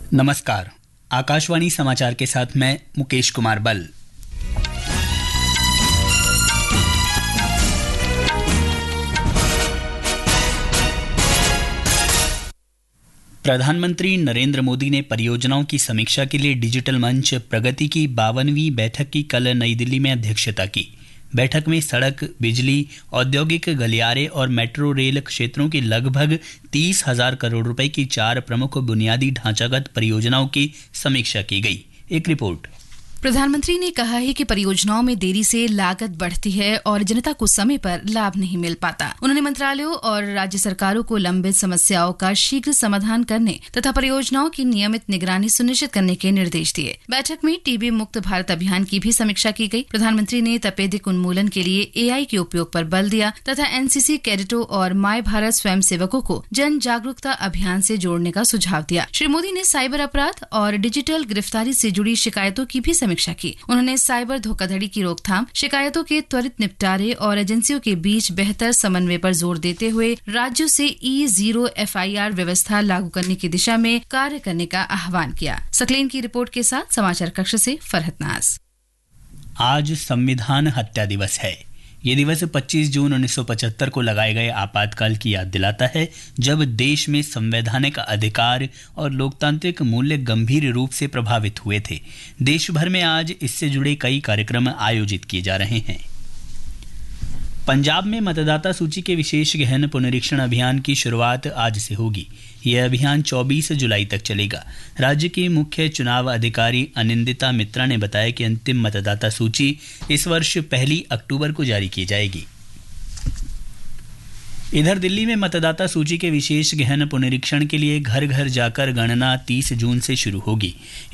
नमस्कार। आकाशवाणी समाचार के साथ मैं मुकेश कुमार बल। प्रधानमंत्री नरेंद्र मोदी ने परियोजनाओं की समीक्षा के लिए डिजिटल मंच प्रगति की 52वीं बैठक की कल नई दिल्ली में अध्यक्षता की। बैठक में सड़क, बिजली, औद्योगिक गलियारे और मेट्रो रेल क्षेत्रों की लगभग 30,000 करोड़ रुपए की 4 प्रमुख बुनियादी ढांचागत परियोजनाओं की समीक्षा की गई। एक रिपोर्ट। प्रधानमंत्री ने कहा है कि परियोजनाओं में देरी से लागत बढ़ती है और जनता को समय पर लाभ नहीं मिल पाता। उन्होंने मंत्रालयों और राज्य सरकारों को लंबित समस्याओं का शीघ्र समाधान करने तथा परियोजनाओं की नियमित निगरानी सुनिश्चित करने के निर्देश दिए। बैठक में टीबी मुक्त भारत अभियान की भी समीक्षा की गई। प्रधानमंत्री ने तपेदिक उन्मूलन के लिए AI के उपयोग पर बल दिया तथा NCC कैडेटों और माय भारत स्वयं सेवकों को जन जागरूकता अभियान से जोड़ने का सुझाव दिया। श्री मोदी ने साइबर अपराध और डिजिटल गिरफ्तारी से जुड़ी शिकायतों की भी समीक्षा की। उन्होंने साइबर धोखाधड़ी की रोकथाम, शिकायतों के त्वरित निपटारे और एजेंसियों के बीच बेहतर समन्वय पर जोर देते हुए राज्यों से E0 FIR व्यवस्था लागू करने की दिशा में कार्य करने का आह्वान किया। सकलेन की रिपोर्ट के साथ समाचार कक्ष से फरहत नाज। आज संविधान हत्या दिवस है। ये दिवस 25 जून 1975 को लगाए गए आपातकाल की याद दिलाता है, जब देश में संवैधानिक अधिकार और लोकतांत्रिक मूल्य गंभीर रूप से प्रभावित हुए थे। देश भर में आज इससे जुड़े कई कार्यक्रम आयोजित किए जा रहे हैं। पंजाब में मतदाता सूची के विशेष गहन पुनरीक्षण अभियान की शुरुआत आज से होगी। यह अभियान 24 जुलाई तक चलेगा। राज्य की मुख्य चुनाव अधिकारी अनिंदिता मित्रा ने बताया कि अंतिम मतदाता सूची इस वर्ष 1 अक्टूबर को जारी की जाएगी। इधर दिल्ली में मतदाता सूची के विशेष गहन पुनरीक्षण के लिए घर घर जाकर गणना 30 जून से शुरू होगी।